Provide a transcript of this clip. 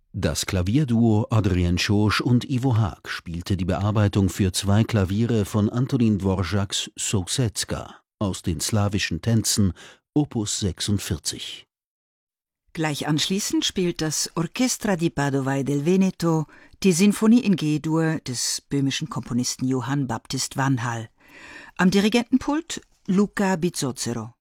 Das Klavierduo Adrien Schorsch und Ivo Haag spielte die Bearbeitung für 2 Klaviere von Antonín Dvořáks Sousedska aus den slawischen Tänzen Opus 46. Gleich anschließend spielt das Orchestra di Padova e del Veneto die Sinfonie in G-Dur des böhmischen Komponisten Johann Baptist Vanhal. Am Dirigentenpult Luca Bizzozero.